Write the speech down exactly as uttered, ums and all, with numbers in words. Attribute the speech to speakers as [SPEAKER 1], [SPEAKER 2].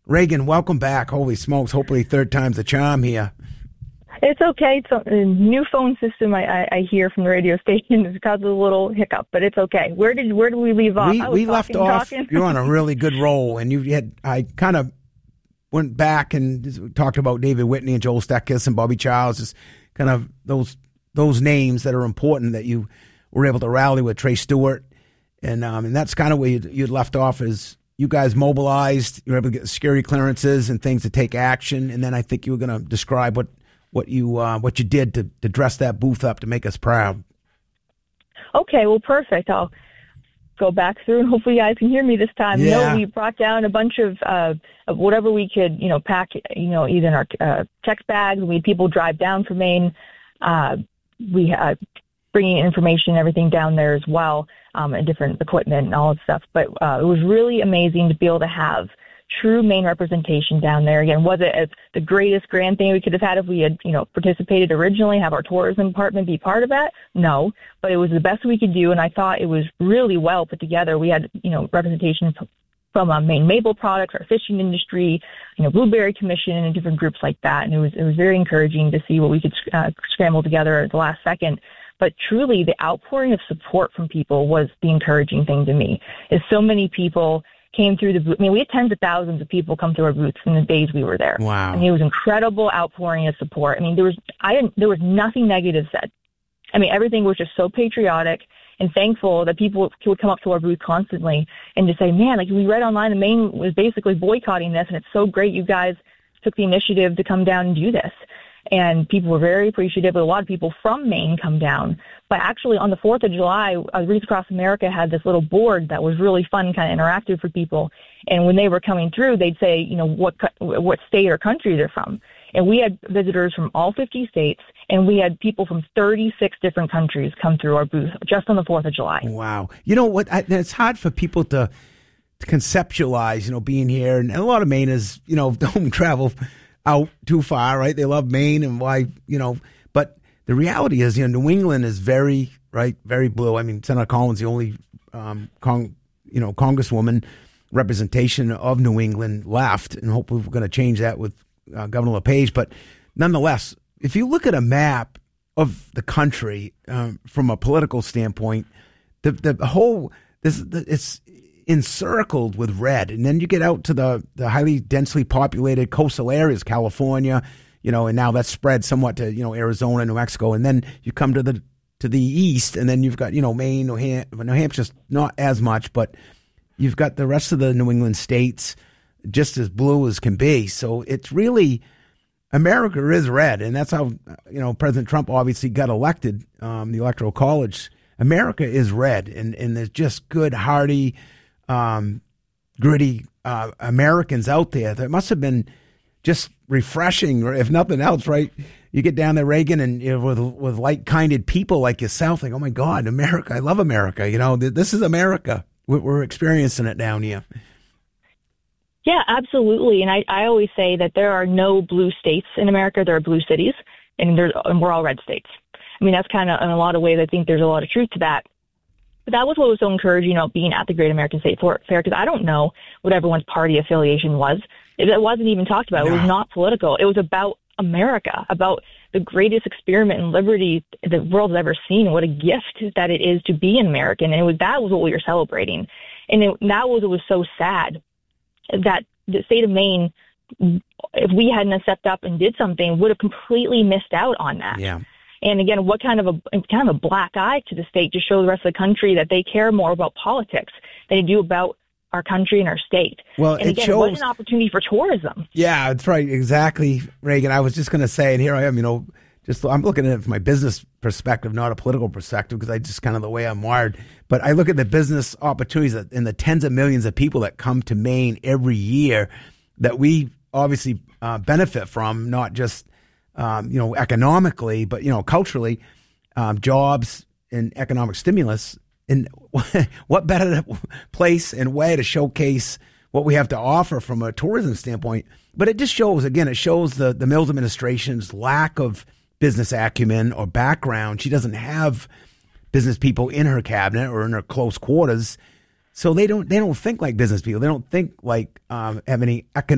[SPEAKER 1] Reagan, welcome back. Holy smokes. Hopefully third time's the charm here.
[SPEAKER 2] It's okay. It's a new phone system I, I, I hear from the radio station. It's caused a little hiccup, but it's okay. Where did where did we leave off?
[SPEAKER 1] We,
[SPEAKER 2] I was
[SPEAKER 1] we
[SPEAKER 2] talking,
[SPEAKER 1] left off.
[SPEAKER 2] Talking.
[SPEAKER 1] You're on a really good roll, and you had I kind of went back and talked about David Whitney and Joel Stekis and Bobby Charles, just kind of those those names that are important that you were able to rally with Trey Stewart, and um, and that's kind of where you'd, you'd left off is you guys mobilized, you were able to get security clearances and things to take action, and then I think you were going to describe what. What you uh, what you did to, to dress that booth up to make us proud.
[SPEAKER 2] Okay, well, perfect. I'll go back through and hopefully you guys can hear me this time.
[SPEAKER 1] Yeah.
[SPEAKER 2] No, we brought down a bunch of, uh, of whatever we could, you know, pack, you know, either in our uh, text bags. We had people drive down from Maine. Uh, we had bringing information and everything down there as well, um, and different equipment and all that stuff. But uh, it was really amazing to be able to have true Maine representation down there. Again, was it as the greatest grand thing we could have had if we had, you know, participated originally, have our tourism department be part of that? No, but it was the best we could do, and I thought it was really well put together. We had, you know, representation from uh, Maine Maple Products, our fishing industry, you know, Blueberry Commission, and different groups like that. And it was it was very encouraging to see what we could uh, scramble together at the last second. But truly, the outpouring of support from people was the encouraging thing to me. Is so many people came through the booth. I mean, we had tens of thousands of people come through our booths in the days we were there.
[SPEAKER 1] Wow.
[SPEAKER 2] And it was incredible outpouring of support. I mean, there was, I didn't, there was nothing negative said. I mean, everything was just so patriotic and thankful that people would come up to our booth constantly and just say, man, like we read online, the Maine was basically boycotting this, and it's so great you guys took the initiative to come down and do this. And people were very appreciative. A lot of people from Maine come down. But actually on the fourth of July, uh, Wreaths Across America had this little board that was really fun, kind of interactive for people. And when they were coming through, they'd say, you know, what what state or country they're from. And we had visitors from all fifty states, and we had people from thirty-six different countries come through our booth just on the fourth of July.
[SPEAKER 1] Wow. You know what? I, it's hard for people to, to conceptualize, you know, being here. And a lot of Mainers, you know, don't travel out too far, right? They love Maine and why, you know, but the reality is, you know, New England is very, right, very blue. I mean, Senator Collins, the only, um, con- you know, Congresswoman representation of New England left, and hopefully we're going to change that with uh, Governor LePage. But nonetheless, if you look at a map of the country um, from a political standpoint, the the whole, this it's encircled with red, and then you get out to the, the highly densely populated coastal areas, California, you know, and now that's spread somewhat to, you know, Arizona, New Mexico, and then you come to the to the east, and then you've got, you know, Maine, New, Ham- New Hampshire's not as much, but you've got the rest of the New England states just as blue as can be. So it's really, America is red, and that's how, you know, President Trump obviously got elected, um, the Electoral College. America is red, and, and there's just good, hearty, Um, gritty uh, Americans out there. That must have been just refreshing, or if nothing else, right? You get down there, Reagan, and you know, with with like-kinded people like yourself, like, oh my God, America! I love America. You know, this is America. We're, we're experiencing it down here.
[SPEAKER 2] Yeah, absolutely. And I, I always say that there are no blue states in America. There are blue cities, and there's and we're all red states. I mean, that's kind of in a lot of ways. I think there's a lot of truth to that. But that was what was so encouraging, you know, being at the Great American State Fair, because I don't know what everyone's party affiliation was. It, it wasn't even talked about. No. It was not political. It was about America, about the greatest experiment in liberty the world has ever seen. What a gift that it is to be an American. And it was, that was what we were celebrating. And it, that was what was so sad, that the state of Maine, if we hadn't stepped up and did something, would have completely missed out on that.
[SPEAKER 1] Yeah.
[SPEAKER 2] And again, what kind of a kind of a black eye to the state to show the rest of the country that they care more about politics than they do about our country and our state.
[SPEAKER 1] Well,
[SPEAKER 2] and again,
[SPEAKER 1] it shows,
[SPEAKER 2] it was an opportunity for tourism.
[SPEAKER 1] Yeah, that's right. Exactly, Reagan. I was just going to say, and here I am, you know, just I'm looking at it from my business perspective, not a political perspective, because I just kind of the way I'm wired. But I look at the business opportunities and the tens of millions of people that come to Maine every year that we obviously uh, benefit from, not just Um, you know, economically, but, you know, culturally, um, jobs and economic stimulus. And what better place and way to showcase what we have to offer from a tourism standpoint. But it just shows, again, it shows the, the Mills administration's lack of business acumen or background. She doesn't have business people in her cabinet or in her close quarters. So they don't they don't think like business people. They don't think like um, have any economic